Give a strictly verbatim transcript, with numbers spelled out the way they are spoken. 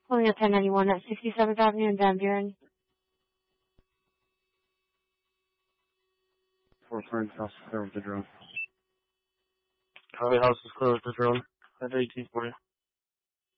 Pulling up ten ninety-one at sixty-seventh Avenue in Van Buren. Four Friends House is clear with the drone. Highway House is clear with the drone. At eighteen forty.